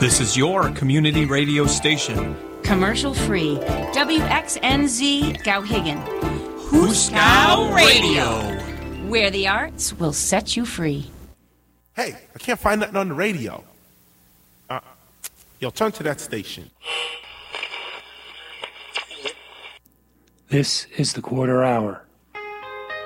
This is your community radio station. Commercial free. WXNZ Gowhigan. Hooskow Radio. Where the arts will set you free. Hey, I can't find nothing on the radio. Yo, turn to that station. This is the quarter hour.